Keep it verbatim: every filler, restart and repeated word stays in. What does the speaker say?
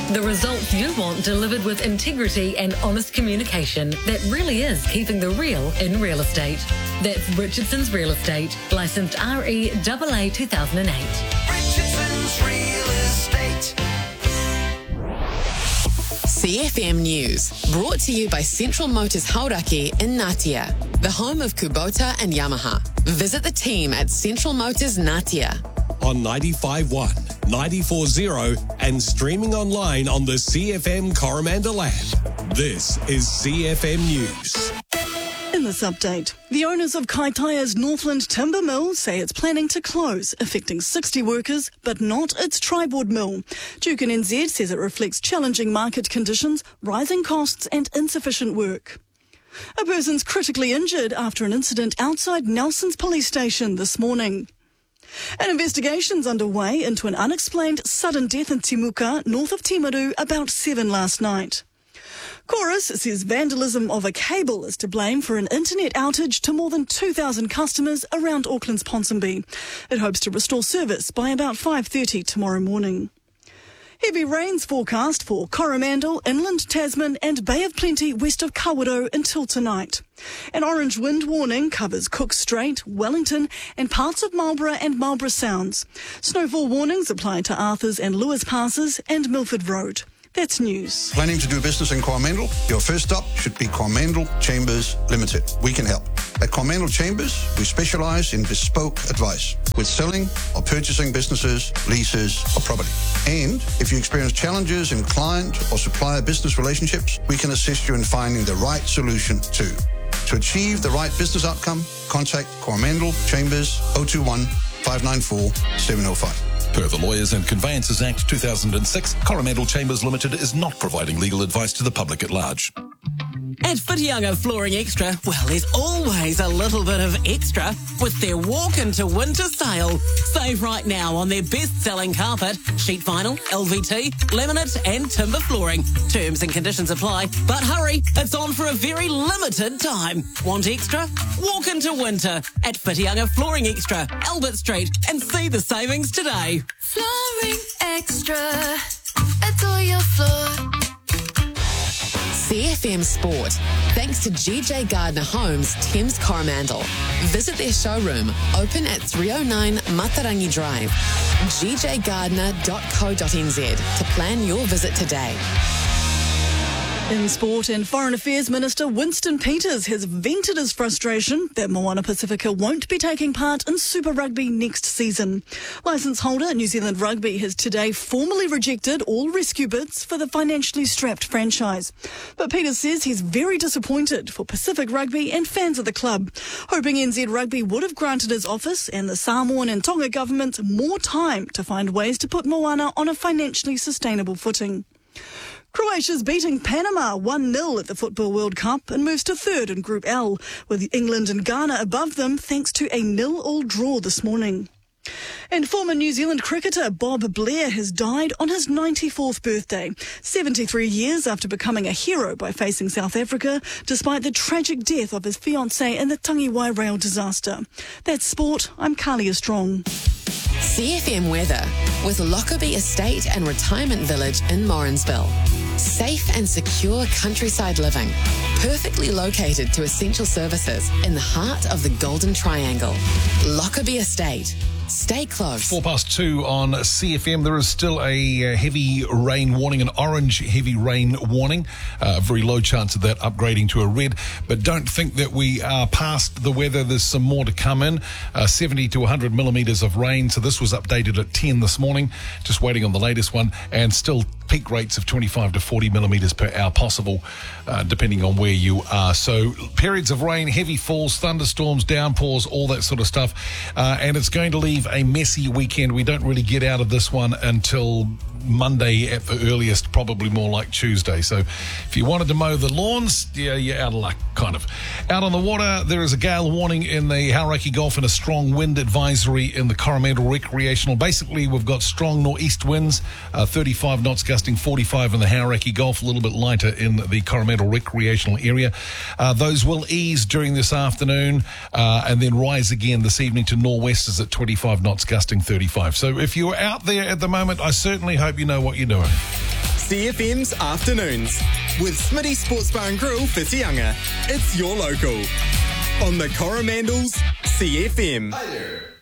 The results you want delivered with integrity and honest communication that really is keeping the real in real estate. That's Richardson's Real Estate, licensed R E A A two thousand eight. Richardson's Real Estate. C F M News, brought to you by Central Motors Hauraki in Ngatea, the home of Kubota and Yamaha. Visit the team at Central Motors Ngatea. On ninety-five point one, ninety-four point zero and streaming online on the C F M Coromandel app. This is C F M News. In this update, the owners of Kaitaia's Northland Timber Mill say it's planning to close, affecting sixty workers, but not its Triboard Mill. Juukan N Z says it reflects challenging market conditions, rising costs and insufficient work. A person's critically injured after an incident outside Nelson's police station this morning. An investigation's underway into an unexplained sudden death in Timuka, north of Timaru, about seven last night. Chorus says vandalism of a cable is to blame for an internet outage to more than two thousand customers around Auckland's Ponsonby. It hopes to restore service by about five thirty tomorrow morning. Heavy rains forecast for Coromandel, Inland Tasman and Bay of Plenty west of Kawerau until tonight. An orange wind warning covers Cook Strait, Wellington and parts of Marlborough and Marlborough Sounds. Snowfall warnings apply to Arthurs and Lewis Passes and Milford Road. That's news. Planning to do business in Coromandel? Your first stop should be Coromandel Chambers Limited. We can help. At Coromandel Chambers, we specialise in bespoke advice with selling or purchasing businesses, leases or property. And if you experience challenges in client or supplier business relationships, we can assist you in finding the right solution too. To achieve the right business outcome, contact Coromandel Chambers zero two one, five nine four, seven zero five. Per the Lawyers and Conveyances Act two thousand six, Coromandel Chambers Limited is not providing legal advice to the public at large. At Whitianga Flooring Extra, well, there's always a little bit of extra with their walk into winter sale. Save right now on their best-selling carpet, sheet vinyl, L V T, laminate and timber flooring. Terms and conditions apply, but hurry, it's on for a very limited time. Want extra? Walk into winter at Whitianga Flooring Extra, Albert Street, and see the savings today. Flooring Extra, adore your floor. C F M Sport, thanks to G J Gardner Homes, Thames Coromandel. Visit their showroom, open at three oh nine Matarangi Drive. g j gardner dot co dot n z to plan your visit today. In sport, and Foreign Affairs Minister Winston Peters has vented his frustration that Moana Pacifica won't be taking part in Super Rugby next season. Licence holder New Zealand Rugby has today formally rejected all rescue bids for the financially strapped franchise. But Peters says he's very disappointed for Pacific Rugby and fans of the club, hoping N Z Rugby would have granted his office and the Samoan and Tonga government more time to find ways to put Moana on a financially sustainable footing. Croatia's beating Panama one nil at the Football World Cup and moves to third in Group L, with England and Ghana above them thanks to a nil-all draw this morning. And former New Zealand cricketer Bob Blair has died on his ninety-fourth birthday, seventy-three years after becoming a hero by facing South Africa, despite the tragic death of his fiancée in the Tangiwai rail disaster. That's sport. I'm Kalia Strong. C F M weather with Lockerbie Estate and Retirement Village in Morrinsville. Safe and secure countryside living, perfectly located to essential services in the heart of the Golden Triangle. Lockerbie Estate. Stay close. Four past two on C F M. There is still a uh, heavy rain warning, an orange heavy rain warning. A uh, very low chance of that upgrading to a red. But don't think that we are past the weather. There's some more to come in. Uh, seventy to one hundred millimetres of rain. So this was updated at ten this morning. Just waiting on the latest one. And still peak rates of twenty-five to forty millimetres per hour possible, uh, depending on where you are. So periods of rain, heavy falls, thunderstorms, downpours, all that sort of stuff. Uh, and it's going to leave a messy weekend. We don't really get out of this one until Monday at the earliest, probably more like Tuesday. So if you wanted to mow the lawns, yeah, you're out of luck, kind of. Out on the water, there is a gale warning in the Hauraki Gulf and a strong wind advisory in the Coromandel Recreational. Basically, we've got strong northeast winds, uh, thirty-five knots gusting forty-five in the Hauraki Gulf, a little bit lighter in the Coromandel Recreational area. Uh, those will ease during this afternoon uh, and then rise again this evening to nor'westers at twenty-five knots gusting thirty-five. So if you're out there at the moment, I certainly hope you know what you're doing. C F M's Afternoons with Smitty Sports Bar and Grill for Te Unga. It's your local. On the Coromandels, C F M. Hi there.